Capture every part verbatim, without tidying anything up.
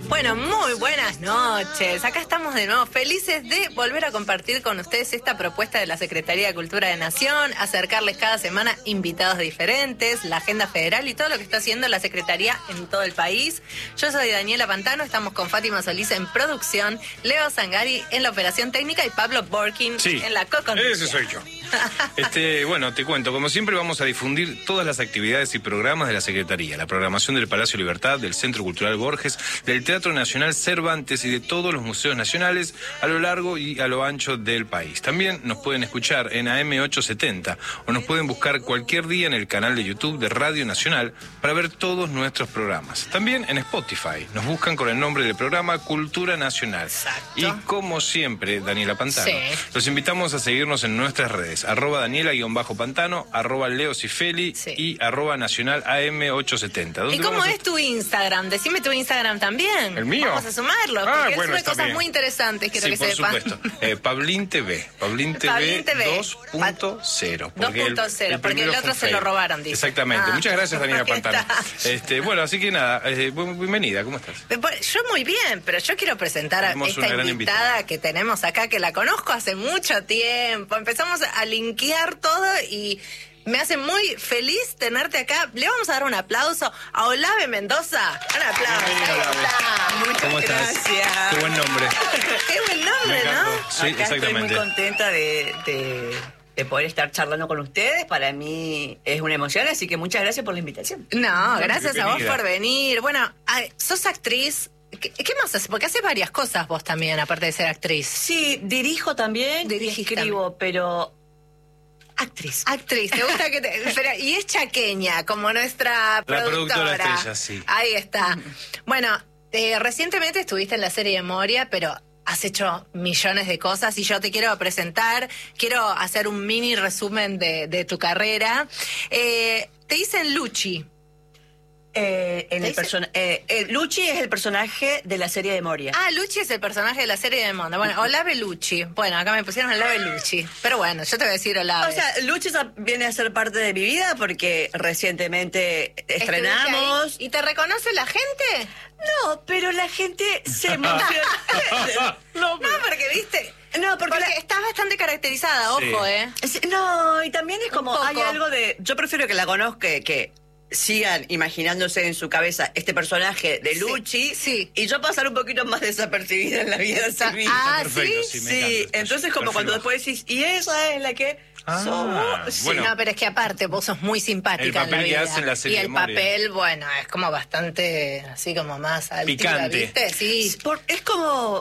Bueno, muy buenas noches. Acá estamos de nuevo felices de volver a compartir con ustedes esta propuesta de la Secretaría de Cultura de Nación, acercarles cada semana invitados diferentes, la agenda federal y todo lo que está haciendo la Secretaría en todo el país. Yo soy Daniela Pantano, estamos con Fátima Solís en producción, Leo Zangari en la operación técnica y Pablo Borkin sí, en la co-conducción. Ese soy yo. Este, bueno, te cuento, como siempre vamos a difundir todas las actividades y programas de la Secretaría, la programación del Palacio Libertad, del Centro Cultural Borges, del Teatro Nacional Cervantes y de todos los museos nacionales a lo largo y a lo ancho del país. También nos pueden escuchar en A M ochocientos setenta o nos pueden buscar cualquier día en el canal de YouTube de Radio Nacional para ver todos nuestros programas. También en Spotify nos buscan con el nombre del programa Cultura Nacional. Exacto. Y como siempre, Daniela Pantano, sí. los invitamos a seguirnos en nuestras redes, arroba Daniela-Pantano, arroba Leo Cifeli sí. y arroba Nacional A M ochocientos setenta. ¿Y cómo a... es tu Instagram? Decime tu Instagram también. ¿El mío? Vamos a sumarlo, Ah, porque bueno, él sube cosas bien. muy interesantes, quiero sí, que por sepan. supuesto. Eh, Pablín T V. Pablín T V dos punto cero. dos punto cero, porque el otro se lo robaron, dice. Exactamente. Ah. Muchas gracias, Daniela Ahí Pantano. está. Este, bueno, así que nada, eh, bienvenida, ¿cómo estás? Yo muy bien, pero yo quiero presentar a Tenemos esta una gran invitada, invitada que tenemos acá, que la conozco hace mucho tiempo. Empezamos a linkear todo y me hace muy feliz tenerte acá. Le vamos a dar un aplauso a Olave Mendoza. Un aplauso. Bienvenida, Ahí está. Muchas ¿Cómo estás? gracias. Qué buen nombre. Qué buen nombre, Me ¿no? encantó. Sí, Acá exactamente. estoy muy contenta de, de, de poder estar charlando con ustedes. Para mí es una emoción, así que muchas gracias por la invitación. No, gracias a vos bienvenida. por venir. Bueno, ay, sos actriz. ¿Qué, qué más haces? Porque haces varias cosas vos también, aparte de ser actriz. Sí, dirijo también, Dirigís y escribo, pero actriz. Actriz, ¿te gusta que te...? Pero, y es chaqueña, como nuestra La productora. productora estrella, sí. Ahí está. Bueno, eh, recientemente estuviste en la serie de Moria, pero has hecho millones de cosas y yo te quiero presentar, quiero hacer un mini resumen de, de tu carrera. Eh, te dicen Luchi. Eh, en ¿Te el dice? persona, eh, eh, Luchi es el personaje de la serie de Moria. Ah, Luchi es el personaje de la serie de Mondo. Bueno, Olave Luchi. Bueno, acá me pusieron Olave Luchi. Pero bueno, yo te voy a decir Olave. O sea, Luchi sa- viene a ser parte de mi vida porque recientemente estrenamos. ¿Estuviste ahí? ¿Y te reconoce la gente? No, pero la gente se emociona. No, porque viste... No, porque, Porque la- estás bastante caracterizada, ojo, Sí. ¿eh? Sí, no, y también es como, Un poco. hay algo de... Yo prefiero que la conozca, que, que sigan imaginándose en su cabeza este personaje de Sí, Luchi, sí. y yo pasar un poquito más desapercibida en la vida civil. Ah, Perfecto, ¿sí? sí, me Sí, encanta. entonces como Perfil cuando bajo. después decís, y esa es la que Ah, somos. Sí. bueno. No, pero es que aparte vos sos muy simpática El en la papel que vida. hace en la serie y el de Moria. papel, bueno, es como bastante, así como más altiva, Picante. ¿viste? Sí. Es por- es como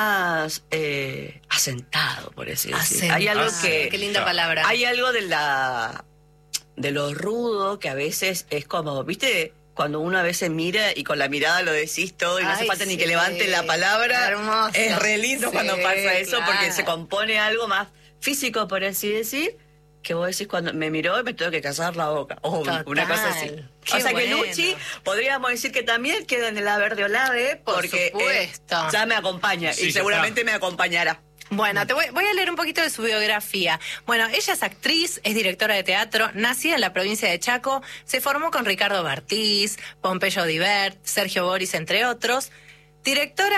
más eh, asentado, por así decirlo. Asentado. Hay algo Ah, que... Qué linda Claro. palabra. Hay algo de la de lo rudo que a veces es como, ¿viste? Cuando uno a veces mira y con la mirada lo decís todo y no hace Ay, falta ni sí. que levante la palabra. Hermoso. Es re lindo Sí, cuando pasa eso claro. porque se compone algo más físico, por así decir, que vos decís cuando me miró y me tengo que callar la boca. O Total. una cosa así. Qué o sea que bueno. Luchi, podríamos decir que también queda en el haber de Olave Por porque eh, supuesto. ya me acompaña Sí, y ya seguramente está. me acompañará. Bueno, te voy, voy a leer un poquito de su biografía. Bueno, ella es actriz, es directora de teatro, nacida en la provincia de Chaco, se formó con Ricardo Bartiz, Pompeyo Divert, Sergio Boris, entre otros. Directora,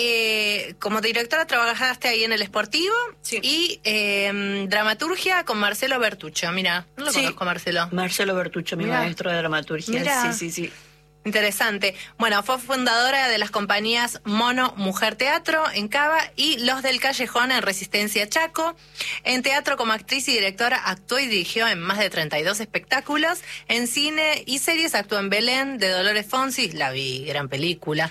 eh, como directora trabajaste ahí en El Sportivo Sí. y eh, dramaturgia con Marcelo Bertuccio. Mira, no lo Sí. conozco, Marcelo. Marcelo Bertuccio, mi Mirá. maestro de dramaturgia. Mirá. Sí, sí, sí. Interesante. Bueno, fue fundadora de las compañías Mono Mujer Teatro en Cava y Los del Callejón en Resistencia Chaco. En teatro como actriz y directora actuó y dirigió en más de treinta y dos espectáculos. En cine y series actuó en Belén de Dolores Fonsi, la vi, gran película.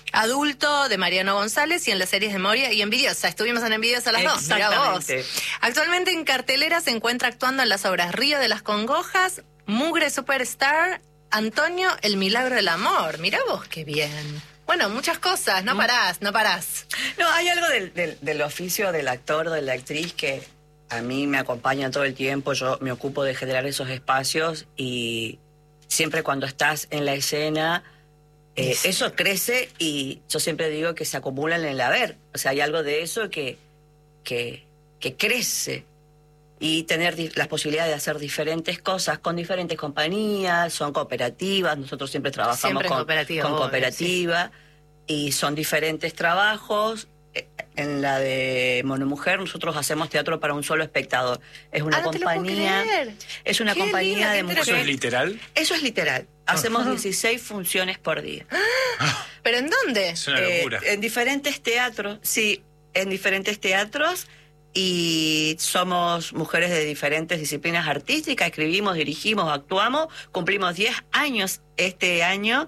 Adulto de Mariano González y en las series de Moria y Envidiosa. Estuvimos en Envidiosa las dos, mirá vos. Exactamente. Actualmente en cartelera se encuentra actuando en las obras Río de las Congojas, Mugre Superstar, Antonio, El Milagro del Amor. Mirá vos qué bien. Bueno, muchas cosas, no parás, no parás. No, hay algo del, del, del oficio del actor, de la actriz que a mí me acompaña todo el tiempo. Yo me ocupo de generar esos espacios y siempre cuando estás en la escena, eh, Sí. eso crece y yo siempre digo que se acumulan en el haber. O sea, hay algo de eso que, que, que crece. Y tener di- las posibilidades de hacer diferentes cosas con diferentes compañías, son cooperativas, nosotros siempre trabajamos Siempre con cooperativa, con obvio, cooperativa. y son diferentes trabajos. En la de Monomujer nosotros hacemos teatro para un solo espectador. Es una Ah, no te lo puedo compañía, creer. es una Qué compañía lindo, qué de mujeres. ¿Eso es literal? Eso es literal. Hacemos dieciséis funciones por día. ¿Pero en dónde? Es una Eh, locura. en diferentes teatros, sí, en diferentes teatros, y somos mujeres de diferentes disciplinas artísticas, escribimos, dirigimos, actuamos, cumplimos diez años este año.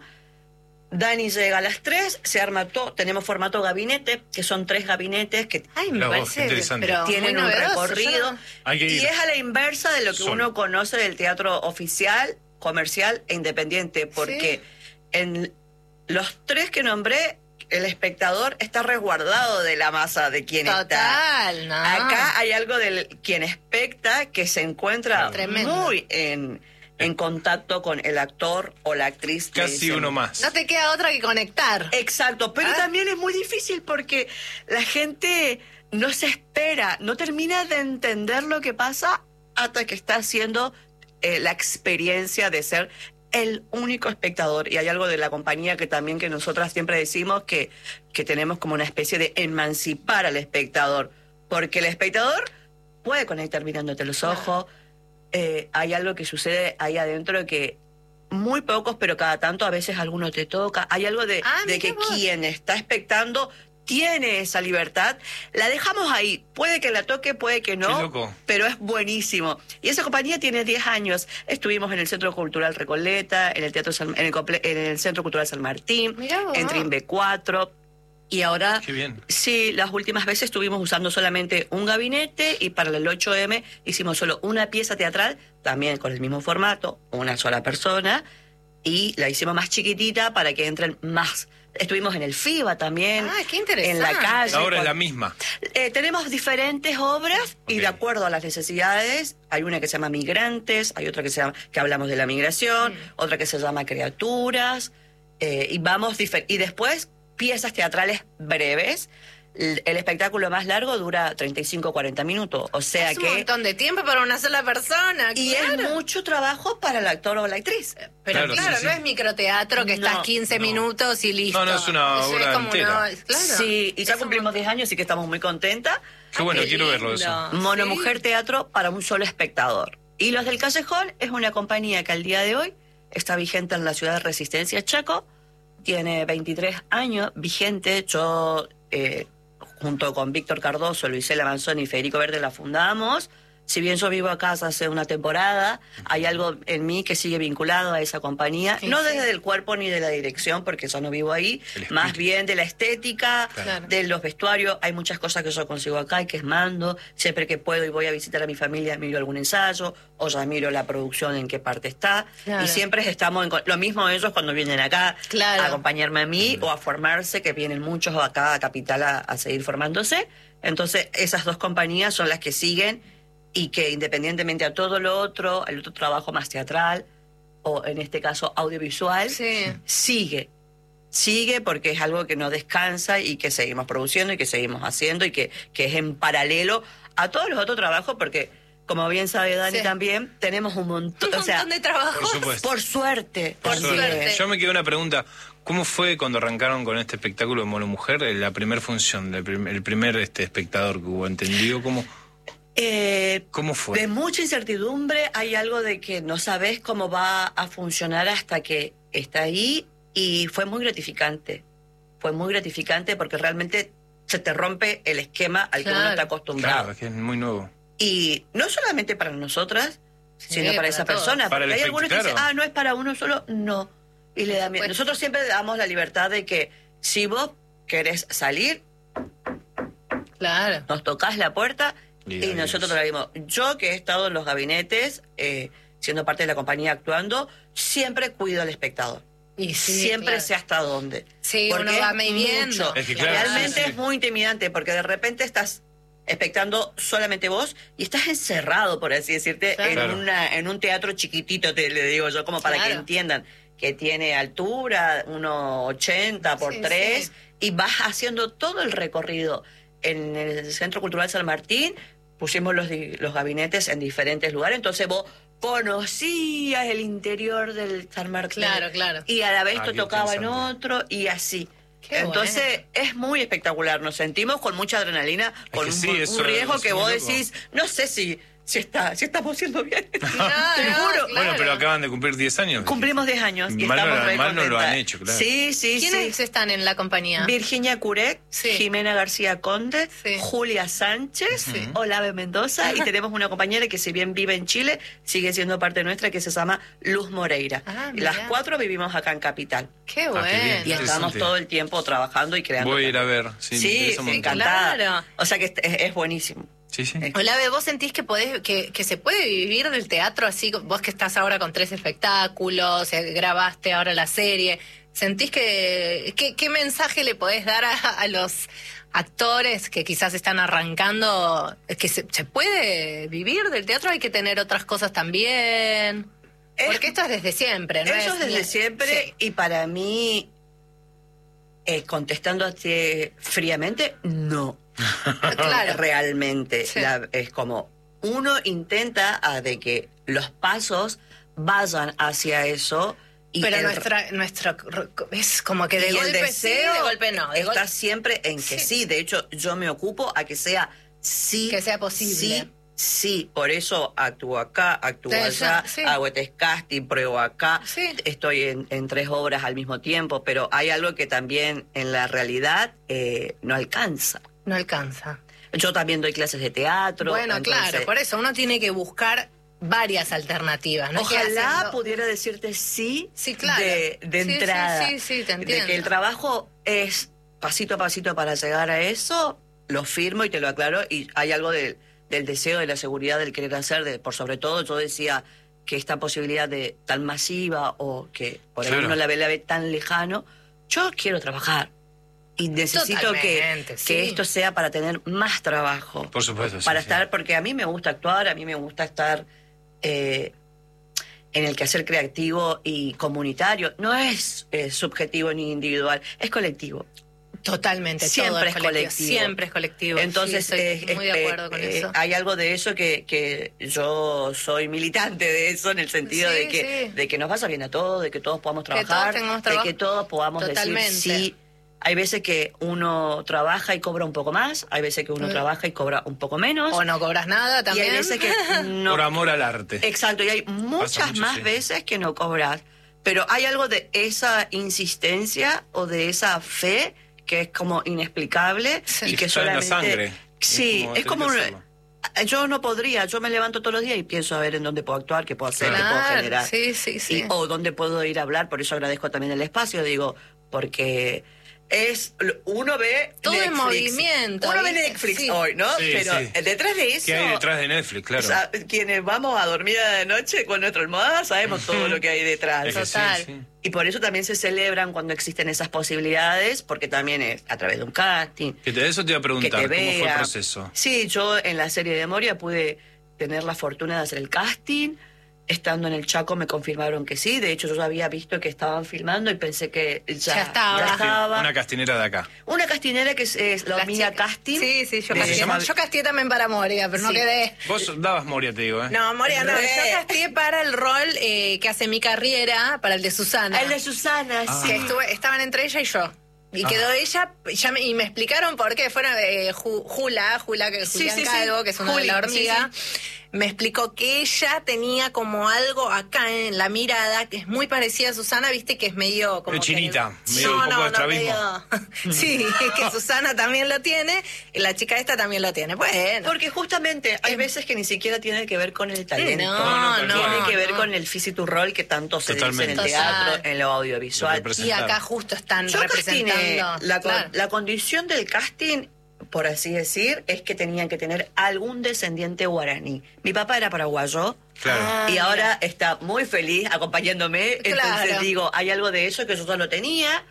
Dani llega a las tres, se arma todo, tenemos formato gabinete, que son tres gabinetes que Ay, me Mirá vos, parece qué interesante. pero tienen muy un novedoso, recorrido. yo no- Hay que Y ir. es a la inversa de lo que Solo. uno conoce del teatro oficial, comercial e independiente, porque en los tres que nombré, el espectador está resguardado de la masa de quien está. Total, no. Acá hay algo del quien especta que se encuentra Tremendo. muy en, en contacto con el actor o la actriz. que Casi dicen. uno más. No te queda otra que conectar. Exacto, pero Ah. también es muy difícil porque la gente no se espera, no termina de entender lo que pasa hasta que está haciendo eh, la experiencia de ser el único espectador. Y hay algo de la compañía que también que nosotras siempre decimos que, que tenemos como una especie de emancipar al espectador, porque el espectador puede conectar mirándote los ojos. Eh, hay algo que sucede ahí adentro que muy pocos, pero cada tanto a veces alguno te toca. Hay algo de, Ah, de mirá que vos. quien está expectando tiene esa libertad. La dejamos ahí. Puede que la toque, puede que no, Qué loco. pero es buenísimo. Y esa compañía tiene diez años. Estuvimos en el Centro Cultural Recoleta, en el Teatro San- en el, comple- en el Centro Cultural San Martín, Mirá vos. en Trimbe cuatro. Y ahora, Qué bien. sí, las últimas veces estuvimos usando solamente un gabinete y para el ocho eme hicimos solo una pieza teatral, también con el mismo formato, una sola persona, y la hicimos más chiquitita para que entren más. Estuvimos en el FIBA también, Ah, qué interesante. en la calle. Ahora es con- la misma. eh, tenemos diferentes obras y Ok. de acuerdo a las necesidades, hay una que se llama Migrantes, hay otra que se llama, que hablamos de la migración, Mm. otra que se llama Criaturas, eh, y vamos difer- y después piezas teatrales breves. El, el espectáculo más largo dura treinta y cinco a cuarenta minutos, o sea es un que montón de tiempo para una sola persona. y claro. es mucho trabajo para el actor o la actriz. Pero Claro, claro, sí, sí. no es microteatro que No, estás quince no. minutos y listo. No, no, es una Eso obra como entera. una- claro. Sí, y ya Es un cumplimos montón. diez años, así que estamos muy contentas. Qué bueno, qué quiero verlo lindo. eso. Mono Sí. Mujer Teatro para un solo espectador. Y Los del Callejón es una compañía que al día de hoy está vigente en la ciudad de Resistencia, Chaco. Tiene veintitrés años vigente. Yo, eh, junto con Víctor Cardoso, Luisela Manzoni y Federico Verde, la fundamos. Si bien yo vivo acá hace una temporada, hay algo en mí que sigue vinculado a esa compañía. Sí, no sí. desde el cuerpo ni de la dirección, porque yo no vivo ahí. El Más espíritu. bien de la estética, Claro. de los vestuarios. Hay muchas cosas que yo consigo acá y que es mando. Siempre que puedo y voy a visitar a mi familia, miro algún ensayo o ya miro la producción en qué parte está. Claro. Y siempre estamos en... co- Lo mismo ellos cuando vienen acá Claro. a acompañarme a mí o a formarse, que vienen muchos acá a Capital a, a seguir formándose. Entonces, esas dos compañías son las que siguen y que independientemente a todo lo otro, el otro trabajo más teatral o en este caso audiovisual, Sí. sigue. Sigue porque es algo que no descansa y que seguimos produciendo y que seguimos haciendo y que, que es en paralelo a todos los otros trabajos porque, como bien sabe Dani Sí. también, tenemos un montón, Un o sea, montón de trabajo. Por supuesto. por suerte. Por también. suerte. Yo me quedé una pregunta. ¿Cómo fue cuando arrancaron con este espectáculo de Mono Mujer, eh, la primera función, el primer, el primer este, espectador que hubo entendido? ¿Cómo, Eh, cómo fue? De mucha incertidumbre, hay algo de que no sabes cómo va a funcionar hasta que está ahí y fue muy gratificante. Fue muy gratificante porque realmente se te rompe el esquema al que uno Claro. está acostumbrado. Claro, es que es muy nuevo. Y no solamente para nosotras, Sí, sino para, para esa todos. persona. Para el Porque hay algunos que dicen, espectador. ah, no es para uno solo, no. Y le da miedo. Pues- Nosotros siempre damos la libertad de que si vos querés salir, Claro. nos tocas la puerta Y y, adiós. nosotros te la dimos. Yo que he estado en los gabinetes, eh, siendo parte de la compañía actuando, siempre cuido al espectador. Y sí, siempre claro. sé hasta dónde. Sí, Porque uno va es midiendo. mucho. Es que claro, Realmente sí, sí. es muy intimidante porque de repente estás expectando solamente vos y estás encerrado, por así decirte, Claro. en, Claro. una, en un teatro chiquitito, te le digo yo, como para que Claro. entiendan que tiene altura, uno ochenta por Sí, tres sí. y vas haciendo todo el recorrido. En el Centro Cultural San Martín pusimos los, di- los gabinetes en diferentes lugares, entonces vos conocías el interior del San Martín. Claro, claro. Y a la vez Ah, te qué tocaba en interesante. otro y así. Qué Entonces bueno. es muy espectacular, nos sentimos con mucha adrenalina, con que un, sí, un eso- riesgo eso que es vos muy loco. decís, no sé si, si, está, si estamos haciendo bien. No, Te no, juro. claro. Bueno, pero acaban de cumplir diez años. Cumplimos diez años y Mal no estamos la- re mal no lo contentas. han hecho, claro. Sí, sí, ¿Quiénes sí. están en la compañía? Virginia Curec, Sí. Jimena García Conde, Sí. Julia Sánchez, Olave Mendoza y tenemos una compañera que si bien vive en Chile, sigue siendo parte nuestra que se llama Luz Moreira. Ah, Y Las mirá. cuatro vivimos acá en Capital Qué Ah, qué bueno. bien. y Interesante. estamos todo el tiempo trabajando y creando. Voy a ir a también. ver. Sí, me Sí, interesa un montón. encantada. Claro. O sea que es, es buenísimo. Sí, sí. Olave, ¿vos sentís que podés, que, que se puede vivir del teatro así? Vos que estás ahora con tres espectáculos, eh, grabaste ahora la serie, ¿sentís que, que qué mensaje le podés dar a, a los actores que quizás están arrancando? ¿Que se, se puede vivir del teatro? ¿Hay que tener otras cosas también? Es- Porque esto es desde siempre, ¿no? Eso es desde ni- siempre Sí. y para mí, eh, contestándote fríamente, no. Claro. Realmente. Sí. La- es como uno intenta a de que los pasos vayan hacia eso. Y Pero el- nuestra, nuestro es como que de y el golpe deseo sí, de golpe no. De está golpe- siempre en que Sí. sí. De hecho, yo me ocupo a que sea sí. Que sea posible. Sí, sí. Por eso actúo acá, actúo Sí, allá, sí. hago este casting, pruebo acá. Sí. Estoy en, en tres obras al mismo tiempo, pero hay algo que también en la realidad eh, no alcanza. No alcanza. Yo también doy clases de teatro. Bueno, entonces, claro, por eso uno tiene que buscar varias alternativas. ¿no? Que Ojalá haciendo- pudiera decirte sí, Sí, claro. de, de Sí, sí, entrada. sí, sí, te de entiendo. que el trabajo es pasito a pasito para llegar a eso, lo firmo y te lo aclaro. Y hay algo del, del deseo, de la seguridad, del querer hacer. De, por sobre todo, yo decía que esta posibilidad de tan masiva o que por ahí Claro. uno la ve, la ve tan lejano, yo quiero trabajar. Y necesito que, Totalmente, sí. que esto sea para tener más trabajo. Por supuesto, sí, Para sí. estar, porque a mí me gusta actuar, a mí me gusta estar eh, en el quehacer creativo y comunitario. No es eh, subjetivo ni individual, es colectivo. Totalmente, Siempre todo es colectivo. Siempre es colectivo. Entonces, Sí, estoy eh, muy eh, de acuerdo con eh, eso. hay algo de eso que, que yo soy militante de eso, en el sentido Sí, de que sí. de que nos vaya bien a todos, de que todos podamos todos trabajar, tengamos de trabajo. que todos podamos Totalmente. decir sí. Hay veces que uno trabaja y cobra un poco más, hay veces que uno Mm. trabaja y cobra un poco menos. O no cobras nada Y también. hay veces que no. Por amor al arte. Exacto, y hay muchas mucho, más sí. veces que no cobras. Pero hay algo de esa insistencia o de esa fe que es como inexplicable Sí. y Que que está en la solamente. sangre. Sí, Es es como como. tenés que un- hacerlo. Yo no podría, yo me levanto todos los días y pienso a ver en dónde puedo actuar, qué puedo hacer, qué puedo Claro, generar. sí, sí, sí. Y, o dónde puedo ir a hablar, por eso agradezco también el espacio, digo, porque es uno ve Todo en Netflix. movimiento, Uno ve ¿viste? Netflix Sí. hoy, ¿no? Sí, Pero sí. detrás de eso ¿Qué hay detrás de Netflix? Claro. o sea, quienes vamos a dormir a la noche con nuestra almohada sabemos todo lo que hay detrás. Es que sí, Total. sí. Y por eso también se celebran cuando existen esas posibilidades, porque también es a través de un casting, Que te- eso te iba a que preguntar, te ¿cómo fue el vea. proceso? Sí, yo en la serie de Moria pude tener la fortuna de hacer el casting. Estando en el Chaco me confirmaron que sí. De hecho, yo ya había visto que estaban filmando y pensé que ya, Ya estaba. ya estaba. Una castinera de acá. Una castinera que es, es la Las Omnia chicas- Casting. Sí, sí, yo de- castié, llama- yo castié también para Moria, pero no Sí. quedé. Vos dabas Moria, te digo, ¿eh? No, Moria, no. Re. Yo castié para el rol eh, que hace mi carrera, para el de Susana. El de Susana, Ah. sí. Que estuve, estaban entre ella y yo. Y Ah. quedó ella, y, ya me, y me explicaron por qué. Fueron eh, Ju- Jula, Jula, que es Sí, Julián sí, sí. Calvo, que es una de la Juli, hormiga. sí, Me explicó que ella tenía como algo acá en la mirada, que es muy parecida a Susana, viste, que es medio como. Eh, chinita, que- medio un poco de estrabismo. medio- sí, que Susana también lo tiene, y la chica esta también lo tiene. Bueno. Porque justamente hay Eh. veces que ni siquiera tiene que ver con el talento. No, no, tal tiene cual. que ver no. con el physical role que tanto se dice en el Totalmente. teatro, Total. en lo audiovisual. Lo que Y acá justo están Yo castiné, representando. la, con- Claro. la condición del casting, por así decir, es que tenían que tener algún descendiente guaraní. Mi papá era paraguayo. Claro. Ah, y mira. ahora está muy feliz acompañándome. Claro. Entonces digo, hay algo de eso que yo ya lo tenía.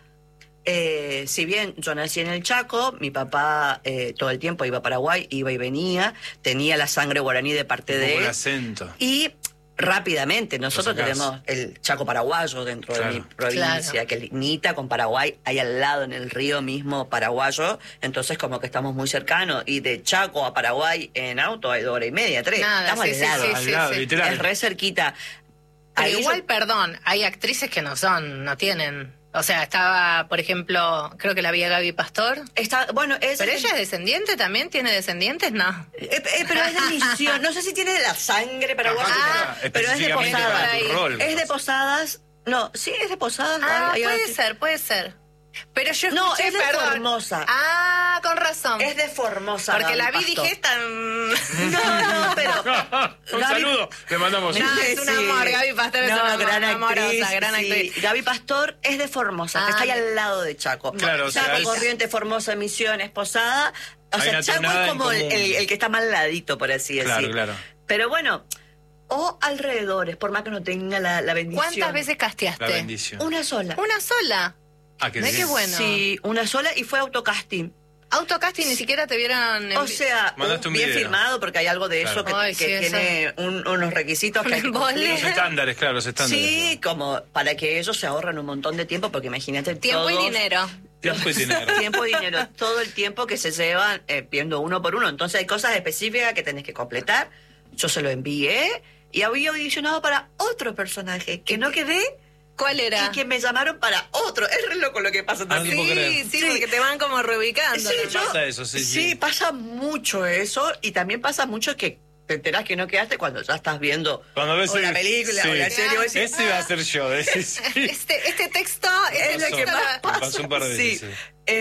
Eh, si bien yo nací en el Chaco, mi papá eh, todo el tiempo iba a Paraguay, iba y venía, tenía la sangre guaraní de parte Un de poco el él. acento. Y rápidamente, nosotros Lo sacás. tenemos el Chaco paraguayo dentro Claro. de mi provincia, Claro. que limita con Paraguay, hay al lado en el río mismo paraguayo, entonces como que estamos muy cercanos. Y de Chaco a Paraguay en auto hay dos horas y media, tres. Nada, estamos sí, al sí, lado. sí, Al sí, lado, sí. literal. Es re cerquita. Pero Ahí igual, yo- perdón, hay actrices que no son, no tienen O sea, estaba, por ejemplo, creo que la vi a Gaby Pastor. Está, bueno, es... ¿Pero ella es descendiente también? ¿Tiene descendientes? No. Eh, eh, pero es de misión. No sé si tiene la sangre para vos, Ah, pero, pero es de específicamente Posadas. para tu rol, Es de capaz. Posadas. No, sí, es de Posadas. Ah, Ay, puede ay, ser, puede ser. Pero yo No, escuché, es de perdón. Formosa. Ah, con razón. Es de Formosa. Porque la Gaby vi y Pastor. dije tan... No, no, pero... Un Gaby- saludo, le mandamos. No, es un amor, Gaby Pastor es no, una gran amorosa, actriz, gran sí. actriz. Gaby Pastor es de Formosa, Ah, que está ahí bien. al lado de Chaco. Claro, o sea, Chaco, es- Corrientes, Formosa, Misiones, Posada. O Hay sea, una Chaco tonada es en como el, común. el- el que está mal ladito, por así Claro, decir. claro. Pero bueno, o alrededores, por más que no tenga la, la bendición. ¿Cuántas veces casteaste? La bendición. Una sola. Una sola. Ah, qué Mirá bien. qué bueno. Sí, una sola y fue autocasting. Autocasting ni siquiera te vieron en O vi- sea, Mandaste un bien video. firmado porque hay algo de eso Claro. que, Ay, que sí, eso. tiene un- unos requisitos que hay que Un embole. cumplir. Los estándares, claro, los estándares. Sí, como para que ellos se ahorren un montón de tiempo, porque imagínate tiempo y todos- dinero. Tiempo y dinero. Tiempo y dinero, todo el tiempo que se llevan eh, viendo uno por uno. Entonces hay cosas específicas que tenés que completar. Yo se lo envié y había audicionado para otro personaje que no quedé ¿Cuál era? y que me llamaron para otro. Es re loco lo que pasa Ah, no también. puedo creer. Sí, sí, Sí. porque te van como reubicando. Sí, ¿no? yo- pasa eso, sí, sí. pasa mucho eso y también pasa mucho que te enterás que no quedaste cuando ya estás viendo Cuando ves o la el- película sí. o la serie. vos decís, Ese iba a "Ah, ser yo. decís, sí. Este, este texto es este lo que texto- más Me pasa". pasó un par de veces, Sí. sí.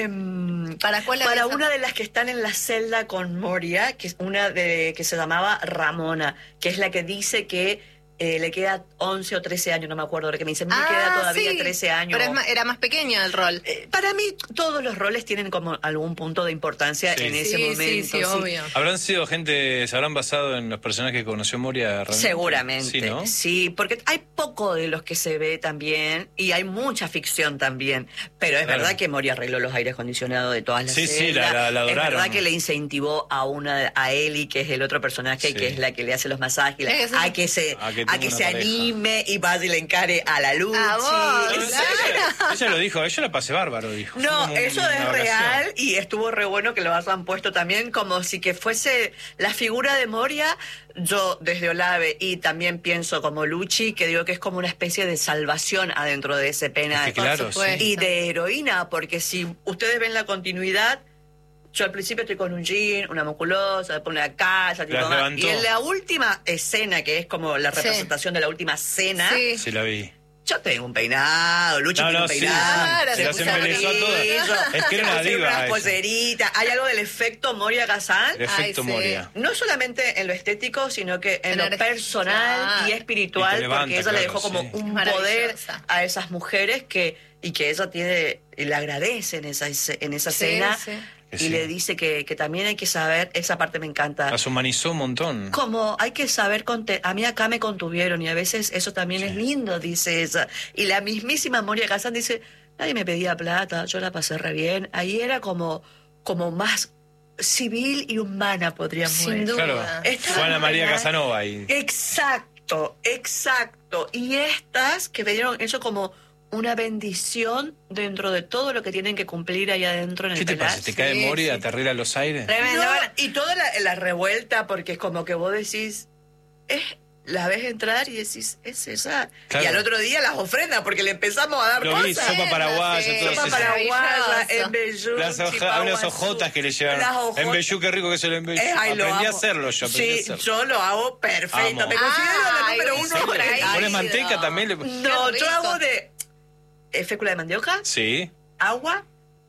Em, ¿Para cuál la para ves? una de las que están en la celda con Moria, que es una de que se llamaba Ramona, que es la que dice que eh, le queda once o trece años, no me acuerdo, que me dice, me Ah, queda todavía sí, trece años. Pero es más- era más pequeño el rol. Eh, para mí todos los roles tienen como algún punto de importancia Sí. en ese Sí, momento. sí, sí, obvio. ¿Habrán sido gente, se habrán basado en los personajes que conoció Moria realmente? Seguramente, Sí, ¿no? sí, porque hay poco de los que se ve también y hay mucha ficción también, pero es Claro. verdad que Moria arregló los aires acondicionados de todas las Sí, sí, celdas. la- la- la Es adoraron. verdad que le incentivó a una a Eli, que es el otro personaje, Sí. que es la que le hace los masajes, Es a un- que se A que a tenga que una se pareja. anime y vaya y le encare a la luz. A vos, Pero claro. ella, ella lo dijo, yo la pasé bárbaro, dijo. No, Fue como eso una es vacación. real y estuvo re bueno que lo hayan puesto también como si que fuese la figura de Moria. Yo desde Olave y también pienso como Luchi, que digo que es como una especie de salvación adentro de ese pena Es que claro, Por supuesto. y de heroína, porque si ustedes ven la continuidad, yo al principio estoy con un jean, una musculosa, después una casa, tipo, Las más. levantó. Y en la última escena, que es como la Sí. representación de la última cena, Sí. Sí, la vi. yo tengo un peinado, Luchi No, tiene no, un sí. peinado. Claro, Se se las puso embelezó a todas. brillo, Es que era se una pusieron diva unas ella. polleritas. Hay algo del efecto Moria Kazan. El efecto Ay, sí. Moria. No solamente en lo estético, sino que en lo Energía. personal y Y espiritual, te levanta, porque ella le claro, dejó como sí. un Maravillosa. poder a esas mujeres que y que ella tiene y le agradece en esa esce- en esa Sí, cena sí. y Sí. le dice que, que también hay que saber, esa parte me encanta. Las humanizó un montón. Como hay que saber, conte- a mí acá me contuvieron y a veces eso también Sí. es lindo, dice ella. Y la mismísima Moria Kazan dice, nadie me pedía plata, yo la pasé re bien. Ahí era como, como más civil y humana, podríamos Sin decir. duda. Claro. Esta Juana María verdad- Casanova ahí. Exacto, exacto. Y estas que me dieron eso como una bendición dentro de todo lo que tienen que cumplir ahí adentro en el ¿Qué te pasa? pelar. ¿Te cae Sí, Moria? sí. ¿Te arregla los aires? Tremendo. No, Bueno, y toda la, la revuelta, porque es como que vos decís, es, la ves entrar y decís, es esa. Claro. Y al otro día las ofrendas, porque le empezamos a dar Lo vi, cosas. sopa paraguaya, Sí, todo Sopa eso. paraguaya, Maravilloso. embellú, Las hoja- chipaguazú. unas hojotas que le Las llevaron. hojotas. Embellú, qué rico que se lo embellú. Eh, ay, lo aprendí a amo. hacerlo yo, aprendí a Sí, hacerlo. yo lo hago perfecto. Amo. Me considero la Ay, número uy, uno. sí, por ahí. ¿Pones Ácido. manteca también? Le... No, Qué yo rico. hago de eh, fécula de mandioca, Sí, agua,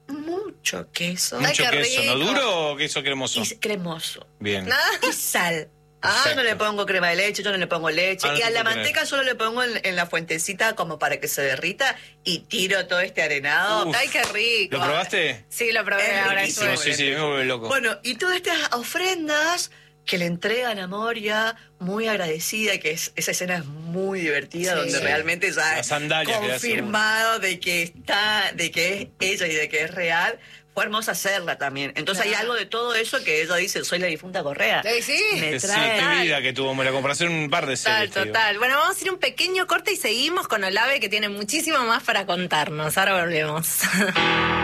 mucho queso Ay, mucho qué queso. ¿No rico. duro o queso cremoso? y cremoso. Bien. Y sal. Yo Perfecto. no le pongo crema de leche, yo no le pongo leche. Ah, no y se a la puede manteca solo le pongo en, en la fuentecita como para que se derrita y tiro todo este arenado. Uf. Ay, qué rico. ¿Lo probaste? Sí, lo probé Es ahora. riquísimo. estuve. Sí, sí, sí, me vuelve loco. Bueno, y todas estas ofrendas que le entregan a Moria, muy agradecida, que es, esa escena es muy divertida, Sí. donde Sí. realmente ya Las sandalias que le hace confirmado de que está, de que es ella y de que es real. Fue hermosa hacerla también. Entonces Claro. hay algo de todo eso que ella dice, soy la difunta Correa. Sí, sí. Me Que sí, trae- qué vida que tuvo Moria. Como para hacer un par de Total, series. te digo. total. Bueno, vamos a ir un pequeño corte y seguimos con Olave, que tiene muchísimo más para contarnos. Ahora volvemos.